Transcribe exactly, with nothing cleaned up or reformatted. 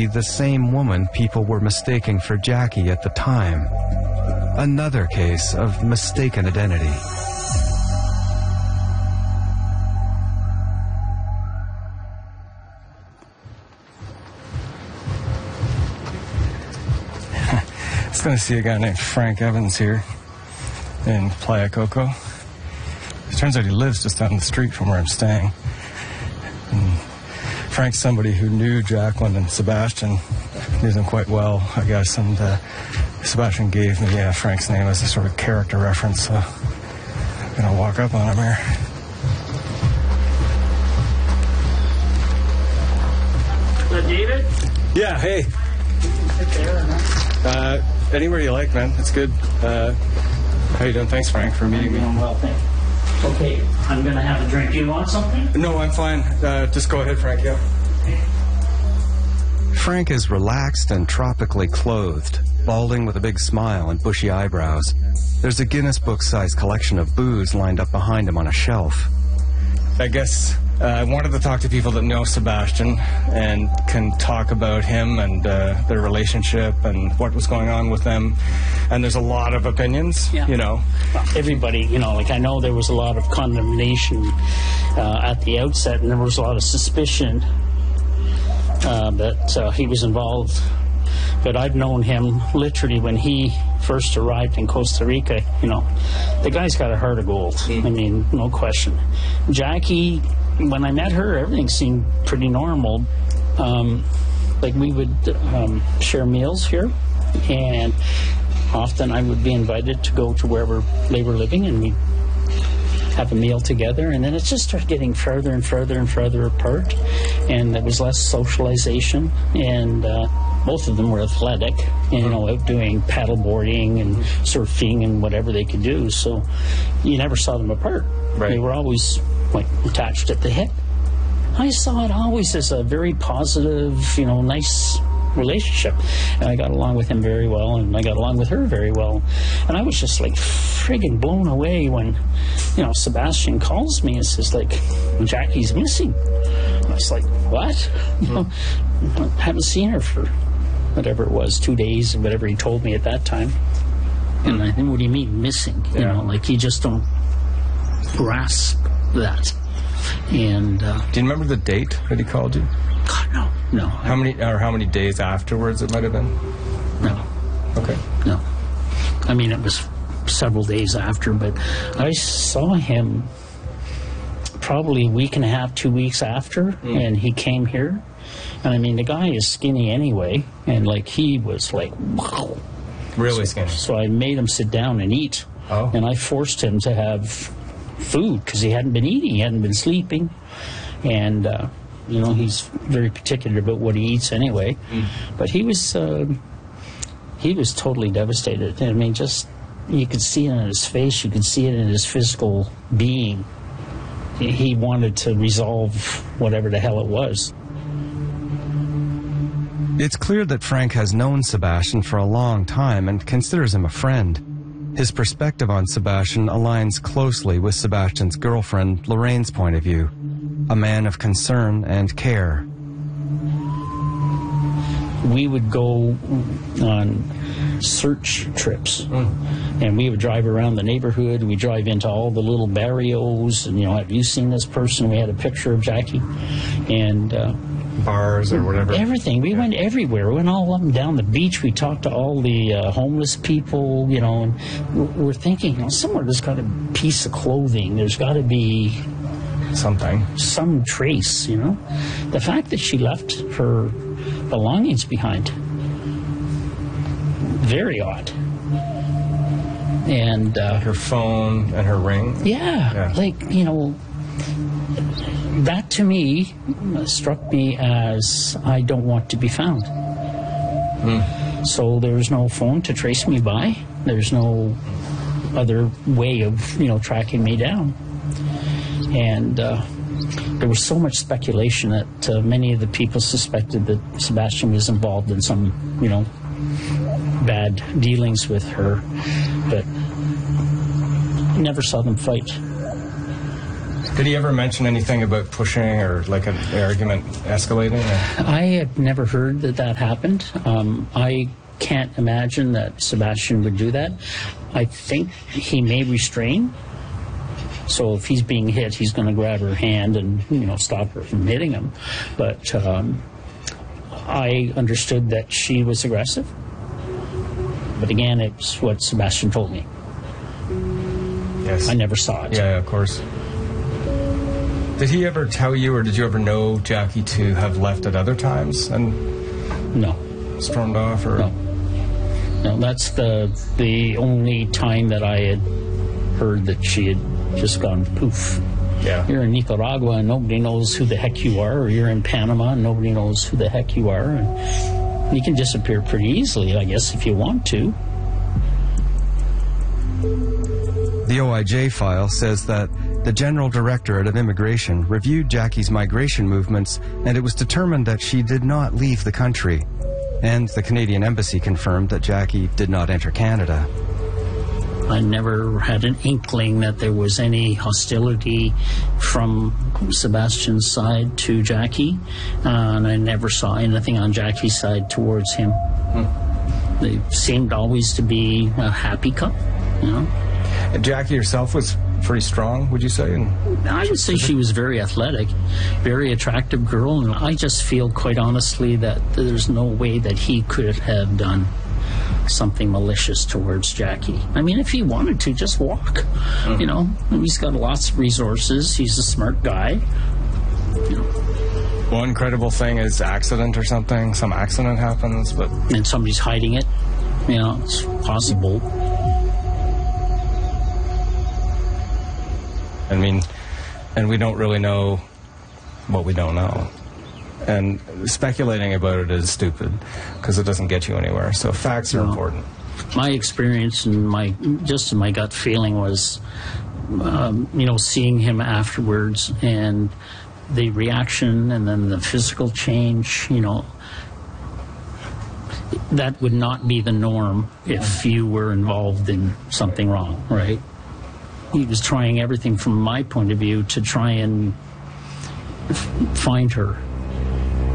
be the same woman people were mistaking for Jackie at the time. Another case of mistaken identity. I was going to see a guy named Frank Evans here in Playa Coco. It turns out he lives just down the street from where I'm staying. And Frank's somebody who knew Jacqueline and Sebastian, knew them quite well, I guess, and uh, Sebastian gave me uh, Frank's name as a sort of character reference, so I'm going to walk up on him here. Uh, David? Yeah, hey. Uh, anywhere you like, man. It's good. Uh, how you doing? Thanks, Frank, for meeting me. I'm doing well, thanks. Okay, I'm going to have a drink. Do you want something? No, I'm fine. Uh, just go ahead, Frank, yeah. Frank is relaxed and tropically clothed, balding with a big smile and bushy eyebrows. There's a Guinness Book-sized collection of booze lined up behind him on a shelf. I guess uh, I wanted to talk to people that know Sebastian and can talk about him and uh, their relationship and what was going on with them. And there's a lot of opinions, yeah. you know. Well, everybody, you know, like I know there was a lot of condemnation uh, at the outset, and there was a lot of suspicion uh, that uh, he was involved. But I've known him literally when he first arrived in Costa Rica. You know, the guy's got a heart of gold. Mm. I mean, no question. Jackie, when I met her, everything seemed pretty normal. Um, like we would um, share meals here, and often I would be invited to go to wherever they were living, and we'd have a meal together, and then it just started getting further and further and further apart, and there was less socialization, and uh, both of them were athletic, and, you know, out doing paddle boarding and surfing and whatever they could do, so you never saw them apart. Right. They were always, like, attached at the hip. I saw it always as a very positive, you know, nice relationship, and I got along with him very well, and I got along with her very well, and I was just like friggin' blown away when, you know, Sebastian calls me and says, like, Jackie's missing. I was like, what? You know, I haven't seen her for whatever it was, two days or whatever he told me at that time. And I think, what do you mean missing? You Yeah. know, like, you just don't grasp that. And uh, do you remember the date that he called you? God, no, no. How many or how many days afterwards it might have been? No. Okay. No. I mean, it was several days after, but I saw him probably a week and a half, two weeks after, mm. and he came here. And I mean, the guy is skinny anyway, and like he was like, wow. Really so, skinny. So I made him sit down and eat, oh. and I forced him to have food because he hadn't been eating, he hadn't been sleeping, and uh, you know, he's very particular about what he eats anyway. Mm. But he was uh, he was totally devastated. I mean, just you could see it in his face, you could see it in his physical being. He, he wanted to resolve whatever the hell it was. It's clear that Frank has known Sebastian for a long time and considers him a friend. His perspective on Sebastian aligns closely with Sebastian's girlfriend, Lorraine's point of view, a man of concern and care. We would go on search trips, mm. and we would drive around the neighborhood. We drive into all the little barrios, and, you know, have you seen this person? We had a picture of Jackie, and uh, bars or whatever. Everything. We yeah. went everywhere. We went all up and down the beach. We talked to all the uh, homeless people, you know, and we're thinking, you know, somewhere there's got a piece of clothing. There's got to be something, some trace, you know. The fact that she left her belongings behind, very odd. And uh, her phone and her ring. Yeah, yeah, like, you know, that to me struck me as I don't want to be found. Mm. So there's no phone to trace me by. There's no other way of, you know, tracking me down. And uh, there was so much speculation that uh, many of the people suspected that Sebastian was involved in some, you know, bad dealings with her, but never saw them fight. Did he ever mention anything about pushing or like an argument escalating? Or? I had never heard that that happened. Um, I can't imagine that Sebastian would do that. I think he may restrain. So if he's being hit, he's going to grab her hand and, you know, stop her from hitting him. But um, I understood that she was aggressive. But again, it's what Sebastian told me. Yes. I never saw it. Yeah, of course. Did he ever tell you, or did you ever know Jackie to have left at other times and No. stormed off? Or No. No, that's the the only time that I had heard that she had just gone poof. Yeah. You're in Nicaragua and nobody knows who the heck you are, or you're in Panama and nobody knows who the heck you are. And you can disappear pretty easily, I guess, if you want to. The O I J file says that the General Directorate of Immigration reviewed Jackie's migration movements, and it was determined that she did not leave the country. And the Canadian Embassy confirmed that Jackie did not enter Canada. I never had an inkling that there was any hostility from Sebastian's side to Jackie, uh, and I never saw anything on Jackie's side towards him. Hmm. They seemed always to be a happy couple, you know. And Jackie herself was pretty strong, would you say? And I would say she was very athletic, very attractive girl, and I just feel quite honestly that there's no way that he could have done something malicious towards Jackie. I mean, if he wanted to, just walk. Mm-hmm. You know, he's got lots of resources. He's a smart guy. You know. One credible thing is accident or something. Some accident happens, but and somebody's hiding it. You know, it's possible. I mean, and we don't really know what we don't know. And speculating about it is stupid because it doesn't get you anywhere. So facts are no. important. My experience and my just my gut feeling was, um, you know, seeing him afterwards and the reaction and then the physical change, you know, that would not be the norm if you were involved in something wrong, right? He was trying everything from my point of view to try and f- find her.